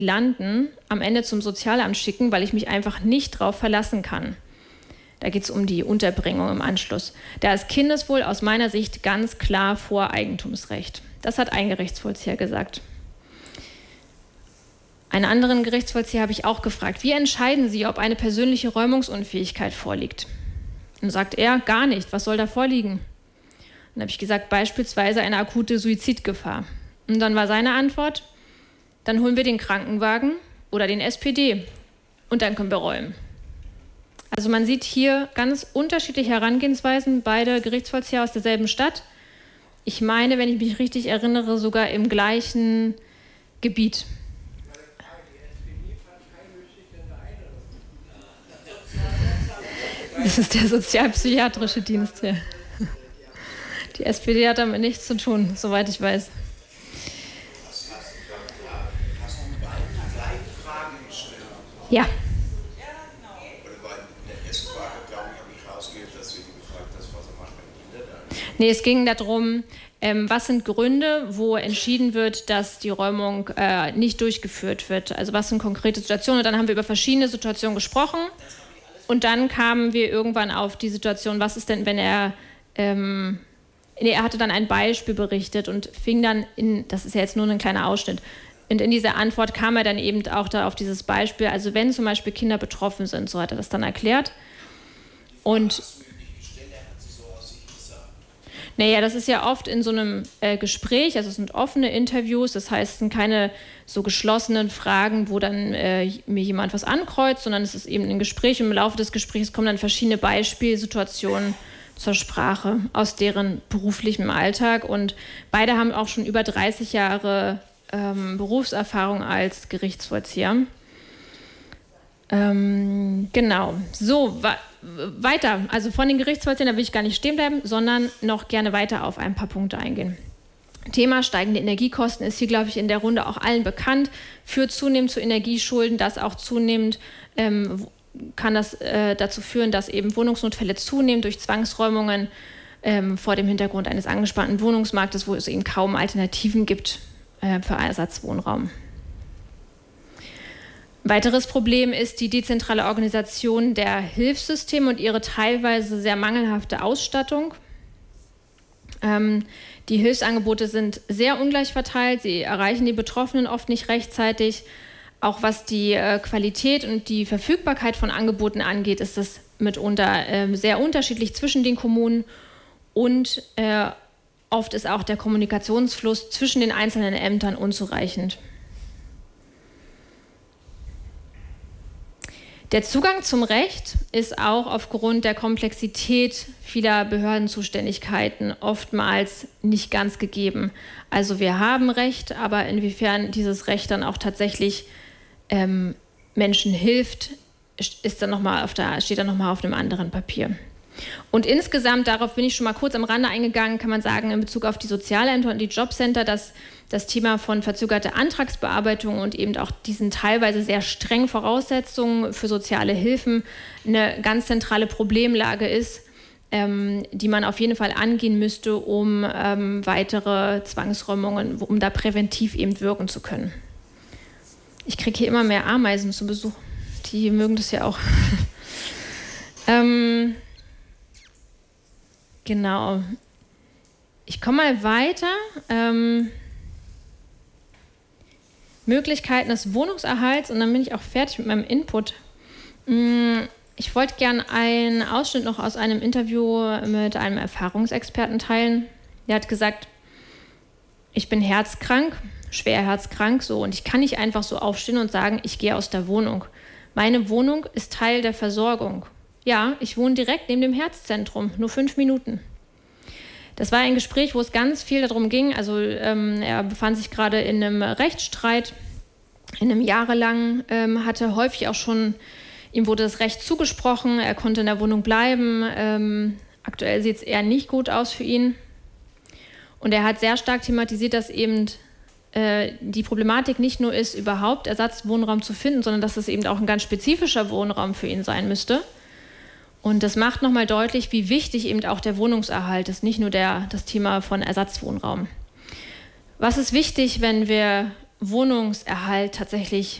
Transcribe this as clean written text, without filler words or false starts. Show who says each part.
Speaker 1: landen, am Ende zum Sozialamt schicken, weil ich mich einfach nicht drauf verlassen kann. Da geht es um die Unterbringung im Anschluss. Da ist Kindeswohl aus meiner Sicht ganz klar vor Eigentumsrecht. Das hat ein Gerichtsvollzieher gesagt. Einen anderen Gerichtsvollzieher habe ich auch gefragt, wie entscheiden Sie, ob eine persönliche Räumungsunfähigkeit vorliegt? Und sagt er, gar nicht. Was soll da vorliegen? Dann habe ich gesagt, beispielsweise eine akute Suizidgefahr. Und dann war seine Antwort, dann holen wir den Krankenwagen oder den SPD und dann können wir räumen. Also man sieht hier ganz unterschiedliche Herangehensweisen, beide Gerichtsvollzieher aus derselben Stadt. Ich meine, wenn ich mich richtig erinnere, sogar im gleichen Gebiet. Das ist der sozialpsychiatrische Dienst hier. Die SPD hat damit nichts zu tun, soweit ich weiß. Ja. Nee, es ging darum, was sind Gründe, wo entschieden wird, dass die Räumung nicht durchgeführt wird. Also was sind konkrete Situationen? Und dann haben wir über verschiedene Situationen gesprochen. Und dann kamen wir irgendwann auf die Situation, was ist denn, wenn er hatte dann ein Beispiel berichtet und fing dann das ist ja jetzt nur ein kleiner Ausschnitt, und in dieser Antwort kam er dann eben auch da auf dieses Beispiel, also wenn zum Beispiel Kinder betroffen sind, so hat er das dann erklärt. Und naja, das ist ja oft in so einem Gespräch, also es sind offene Interviews, das heißt, es sind keine so geschlossenen Fragen, wo dann mir jemand was ankreuzt, sondern es ist eben ein Gespräch und im Laufe des Gesprächs kommen dann verschiedene Beispielsituationen zur Sprache aus deren beruflichem Alltag und beide haben auch schon über 30 Jahre Berufserfahrung als Gerichtsvollzieher. Genau, so, weiter, also von den Gerichtsvollziehern, da will ich gar nicht stehen bleiben, sondern noch gerne weiter auf ein paar Punkte eingehen. Thema steigende Energiekosten ist hier, glaube ich, in der Runde auch allen bekannt, führt zunehmend zu Energieschulden, das auch zunehmend kann das dazu führen, dass eben Wohnungsnotfälle zunehmen durch Zwangsräumungen vor dem Hintergrund eines angespannten Wohnungsmarktes, wo es eben kaum Alternativen gibt für Ersatzwohnraum. Weiteres Problem ist die dezentrale Organisation der Hilfssysteme und ihre teilweise sehr mangelhafte Ausstattung. Die Hilfsangebote sind sehr ungleich verteilt, sie erreichen die Betroffenen oft nicht rechtzeitig. Auch was die Qualität und die Verfügbarkeit von Angeboten angeht, ist das mitunter sehr unterschiedlich zwischen den Kommunen und oft ist auch der Kommunikationsfluss zwischen den einzelnen Ämtern unzureichend. Der Zugang zum Recht ist auch aufgrund der Komplexität vieler Behördenzuständigkeiten oftmals nicht ganz gegeben. Also wir haben Recht, aber inwiefern dieses Recht dann auch tatsächlich Menschen hilft, steht dann nochmal auf einem anderen Papier. Und insgesamt, darauf bin ich schon mal kurz am Rande eingegangen, kann man sagen, in Bezug auf die Sozialämter und die Jobcenter, dass das Thema von verzögerter Antragsbearbeitung und eben auch diesen teilweise sehr strengen Voraussetzungen für soziale Hilfen eine ganz zentrale Problemlage ist, die man auf jeden Fall angehen müsste, um weitere Zwangsräumungen, um da präventiv eben wirken zu können. Ich kriege hier immer mehr Ameisen zu Besuch. Die mögen das ja auch. Genau. Ich komme mal weiter. Möglichkeiten des Wohnungserhalts und dann bin ich auch fertig mit meinem Input. Ich wollte gerne einen Ausschnitt noch aus einem Interview mit einem Erfahrungsexperten teilen. Der hat gesagt, ich bin herzkrank, schwer herzkrank, so, und ich kann nicht einfach so aufstehen und sagen, ich gehe aus der Wohnung. Meine Wohnung ist Teil der Versorgung. Ja, ich wohne direkt neben dem Herzzentrum, nur 5 Minuten. Das war ein Gespräch, wo es ganz viel darum ging, also er befand sich gerade in einem Rechtsstreit, in einem jahrelang, hatte häufig auch schon, ihm wurde das Recht zugesprochen, er konnte in der Wohnung bleiben, aktuell sieht es eher nicht gut aus für ihn. Und er hat sehr stark thematisiert, dass eben die Problematik nicht nur ist, überhaupt Ersatzwohnraum zu finden, sondern dass es eben auch ein ganz spezifischer Wohnraum für ihn sein müsste. Und das macht nochmal deutlich, wie wichtig eben auch der Wohnungserhalt ist, nicht nur das Thema von Ersatzwohnraum. Was ist wichtig, wenn wir Wohnungserhalt tatsächlich